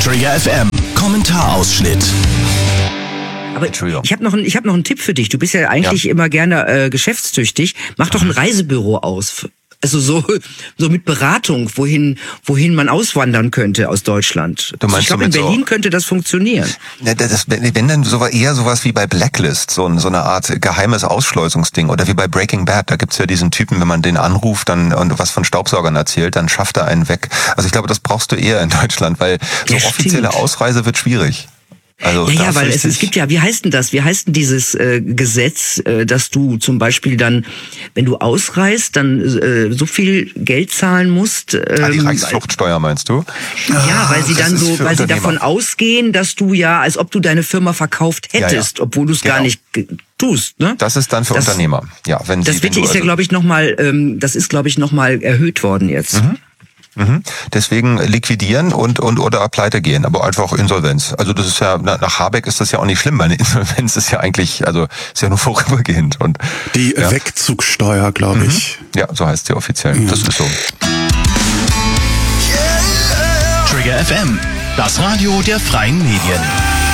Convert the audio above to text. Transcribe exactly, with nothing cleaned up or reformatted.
Trigger F M Kommentarausschnitt. Aber ich habe noch, ein, ich hab noch einen Tipp für dich. Du bist ja eigentlich ja. immer gerne äh, geschäftstüchtig. Mach doch ein Reisebüro aus. Also so, so mit Beratung, wohin, wohin man auswandern könnte aus Deutschland. Du meinst ich glaube, in Berlin so, könnte das funktionieren. Ja, das, wenn dann so, eher sowas wie bei Blacklist, so, so eine Art geheimes Ausschleusungsding. Oder wie bei Breaking Bad, da gibt's ja diesen Typen, wenn man den anruft dann und was von Staubsaugern erzählt, dann schafft er einen weg. Also ich glaube, das brauchst du eher in Deutschland, weil so ja, offizielle stimmt. Ausreise wird schwierig. Also ja, ja, weil es, es gibt ja, wie heißt denn das? Wie heißt denn dieses äh, Gesetz, äh, dass du zum Beispiel dann, wenn du ausreist, dann äh, so viel Geld zahlen musst? Ähm, ah, die Reichsfluchtsteuer meinst du? Ja, weil sie dann so, weil sie davon ausgehen, dass du ja, als ob du deine Firma verkauft hättest, ja, ja. obwohl du es genau. gar nicht tust, ne? Das ist dann für das, Unternehmer, ja, wenn das sie. Das ist also ja, glaube ich, nochmal, ähm, das ist, glaube ich, nochmal erhöht worden jetzt. Mhm. Mhm. Deswegen liquidieren und und oder pleite gehen, aber einfach Insolvenz. Also das ist ja, nach Habeck ist das ja auch nicht schlimm, weil eine Insolvenz ist ja eigentlich, also ist ja nur vorübergehend. Und die ja. Wegzugsteuer, glaube ich. Mhm. Ja, so heißt sie offiziell. Ja. Das ist so. Trigger F M, das Radio der freien Medien.